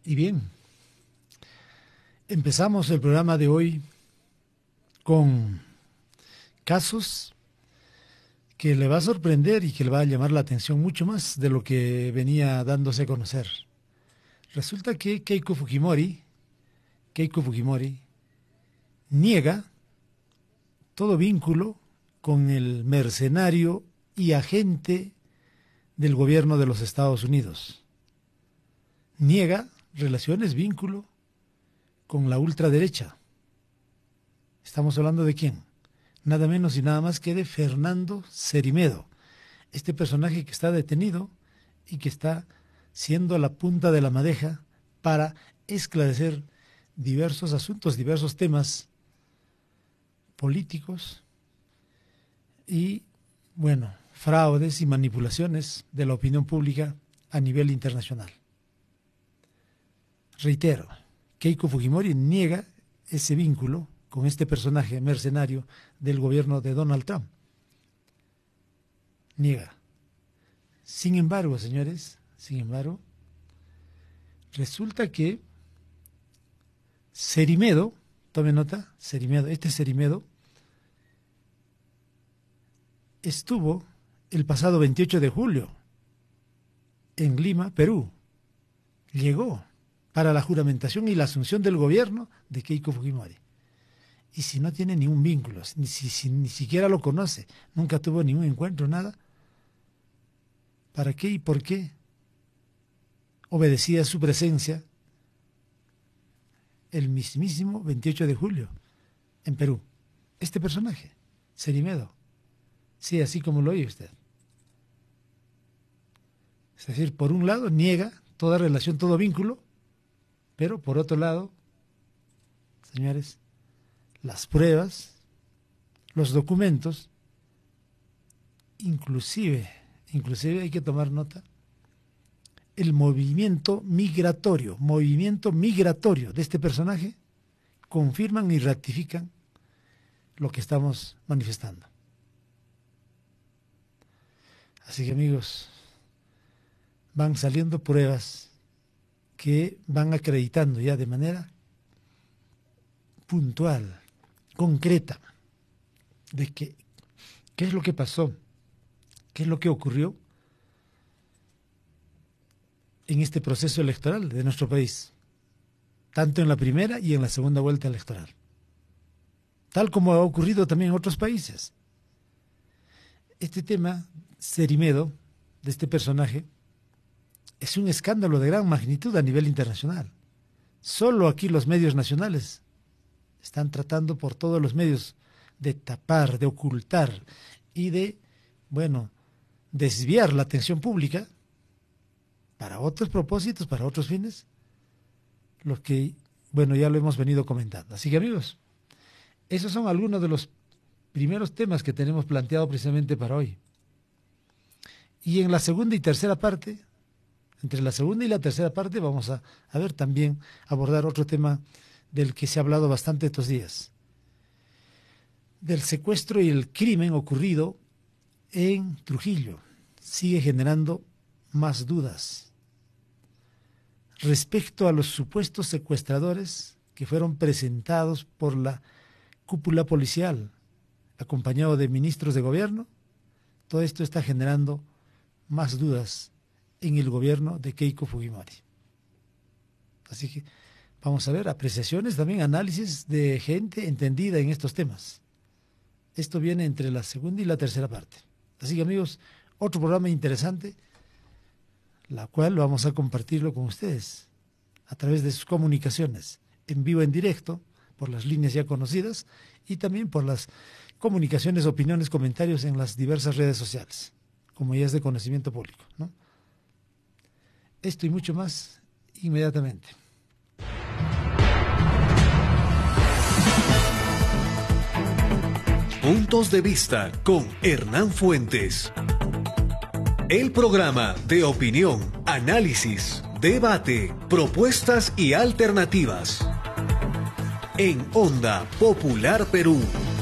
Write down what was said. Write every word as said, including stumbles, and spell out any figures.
Y bien, empezamos el programa de hoy con casos que le va a sorprender y que le va a llamar la atención mucho más de lo que venía dándose a conocer. Resulta que Keiko Fujimori, Keiko Fujimori niega todo vínculo con el mercenario y agente del gobierno de los Estados Unidos. Niega relaciones, vínculo con la ultraderecha. Estamos hablando de quién, nada menos y nada más que de Fernando Cerimedo, este personaje que está detenido y que está siendo la punta de la madeja para esclarecer diversos asuntos, diversos temas políticos y, bueno, fraudes y manipulaciones de la opinión pública a nivel internacional. Reitero, Keiko Fujimori niega ese vínculo con este personaje mercenario del gobierno de Donald Trump. Niega. Sin embargo, señores, sin embargo, resulta que Cerimedo, tome nota, Cerimedo, este Cerimedo estuvo el pasado veintiocho de julio en Lima, Perú. Llegó para la juramentación y la asunción del gobierno de Keiko Fujimori. Y si no tiene ningún vínculo, ni, si, si, ni siquiera lo conoce, nunca tuvo ningún encuentro, nada, ¿para qué y por qué obedecía su presencia el mismísimo veintiocho de julio en Perú? Este personaje, Cerimedo, sí, así como lo oye usted. Es decir, por un lado niega toda relación, todo vínculo, pero por otro lado, señores, las pruebas, los documentos, inclusive, inclusive hay que tomar nota, el movimiento migratorio, movimiento migratorio de este personaje, confirman y ratifican lo que estamos manifestando. Así que, amigos, van saliendo pruebas que van acreditando ya de manera puntual, concreta, de que qué es lo que pasó, qué es lo que ocurrió en este proceso electoral de nuestro país, tanto en la primera y en la segunda vuelta electoral, tal como ha ocurrido también en otros países. Este tema, Cerimedo, de este personaje, es un escándalo de gran magnitud a nivel internacional. Solo aquí los medios nacionales están tratando por todos los medios de tapar, de ocultar y de, bueno, desviar la atención pública para otros propósitos, para otros fines, lo que, bueno, ya lo hemos venido comentando. Así que, amigos, esos son algunos de los primeros temas que tenemos planteado precisamente para hoy. Y en la segunda y tercera parte, entre la segunda y la tercera parte, vamos a, a ver también, abordar otro tema del que se ha hablado bastante estos días, del secuestro y el crimen ocurrido en Trujillo. Sigue generando más dudas respecto a los supuestos secuestradores que fueron presentados por la cúpula policial, acompañado de ministros de gobierno. Todo esto está generando más dudas en el gobierno de Keiko Fujimori. Así que vamos a ver apreciaciones, también análisis de gente entendida en estos temas. Esto viene entre la segunda y la tercera parte. Así que, amigos, otro programa interesante, la cual vamos a compartirlo con ustedes a través de sus comunicaciones, en vivo, en directo, por las líneas ya conocidas y también por las comunicaciones, opiniones, comentarios en las diversas redes sociales, como ya es de conocimiento público, ¿no? Esto y mucho más inmediatamente. Puntos de vista con Hernán Fuentes. El programa de opinión, análisis, debate, propuestas y alternativas. En Onda Popular Perú.